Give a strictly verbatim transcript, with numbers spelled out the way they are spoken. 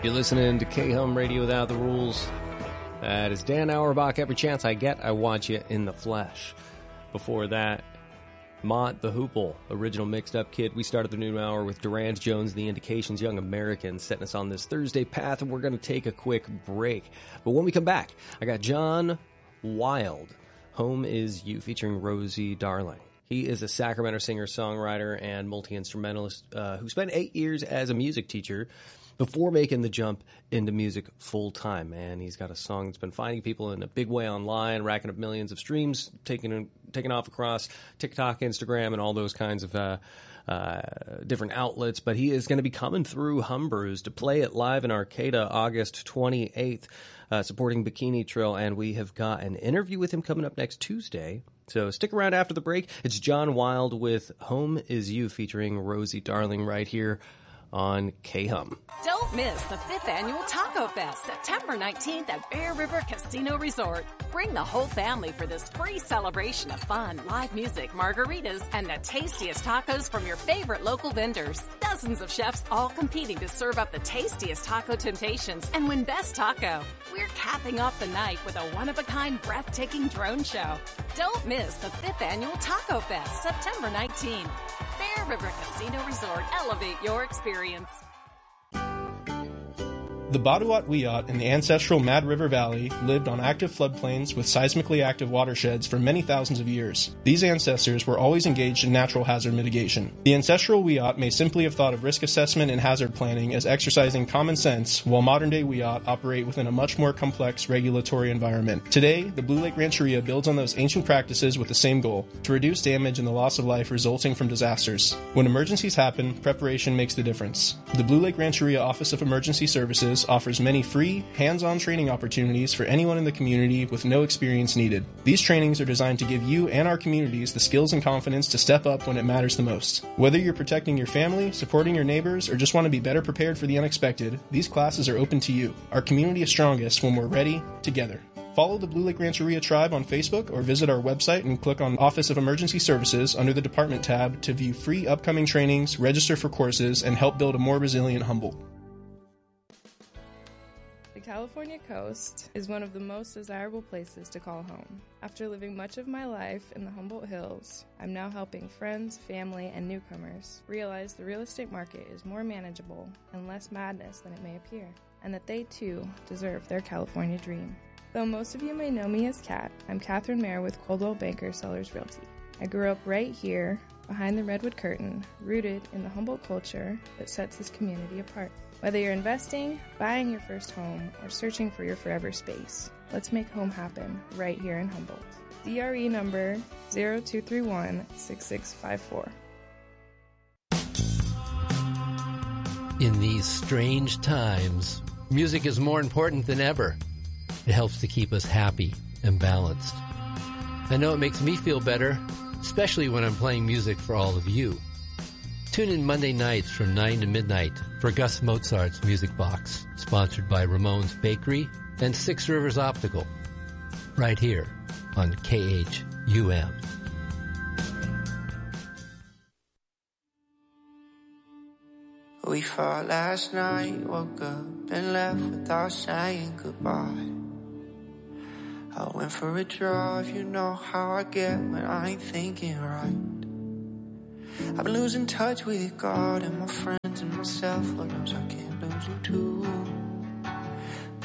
You're listening to K-Hum Radio Without the Rules. That is Dan Auerbach. Every chance I get, I want you in the flesh. Before that, Mott the Hoople, original Mixed Up Kid. We started the new hour with Durand Jones, The Indications, Young Americans, setting us on this Thursday path, and we're going to take a quick break. But when we come back, I got John Wild, Home Is You, featuring Rosie Darling. He is a Sacramento singer-songwriter and multi-instrumentalist uh, who spent eight years as a music teacher before making the jump into music full-time. And he's got a song that's been finding people in a big way online, racking up millions of streams, taking taking off across TikTok, Instagram, and all those kinds of uh, uh, different outlets. But he is going to be coming through Humbrew's to play it live in Arcata August twenty-eighth, uh, supporting Bikini Trill. And we have got an interview with him coming up next Tuesday. So stick around after the break. It's John Wild with Home Is You, featuring Rosie Darling, right here on K-Hum. Don't miss the fifth Annual Taco Fest, September nineteenth at Bear River Casino Resort. Bring the whole family for this free celebration of fun, live music, margaritas, and the tastiest tacos from your favorite local vendors. Dozens of chefs all competing to serve up the tastiest taco temptations and win Best Taco. We're capping off the night with a one-of-a-kind, breathtaking drone show. Don't miss the fifth Annual Taco Fest, September nineteenth. Bear River Casino Resort. Elevate your experience. The Baduat Wiyot in the ancestral Mad River Valley lived on active floodplains with seismically active watersheds for many thousands of years. These ancestors were always engaged in natural hazard mitigation. The ancestral Wiyot may simply have thought of risk assessment and hazard planning as exercising common sense, while modern-day Wiyot operate within a much more complex regulatory environment. Today, the Blue Lake Rancheria builds on those ancient practices with the same goal: to reduce damage and the loss of life resulting from disasters. When emergencies happen, preparation makes the difference. The Blue Lake Rancheria Office of Emergency Services offers many free, hands-on training opportunities for anyone in the community with no experience needed. These trainings are designed to give you and our communities the skills and confidence to step up when it matters the most. Whether you're protecting your family, supporting your neighbors, or just want to be better prepared for the unexpected, these classes are open to you. Our community is strongest when we're ready, together. Follow the Blue Lake Rancheria Tribe on Facebook or visit our website and click on Office of Emergency Services under the Department tab to view free upcoming trainings, register for courses, and help build a more resilient Humboldt. The California coast is one of the most desirable places to call home. After living much of my life in the Humboldt Hills, I'm now helping friends, family, and newcomers realize the real estate market is more manageable and less madness than it may appear, and that they too deserve their California dream. Though most of you may know me as Kat, I'm Catherine Mayer with Coldwell Banker Sellers Realty. I grew up right here, behind the Redwood Curtain, rooted in the Humboldt culture that sets this community apart. Whether you're investing, buying your first home, or searching for your forever space, let's make home happen right here in Humboldt. D R E number zero two three one, six six five four. In these strange times, music is more important than ever. It helps to keep us happy and balanced. I know it makes me feel better, especially when I'm playing music for all of you. Tune in Monday nights from nine to midnight for Gus Mozart's Music Box, sponsored by Ramon's Bakery and Six Rivers Optical, right here on K H U M. We fought last night, woke up and left without saying goodbye. I went for a drive, you know how I get when I ain't thinking right. I've been losing touch with God and my friends and myself. Lord knows I can't lose you too.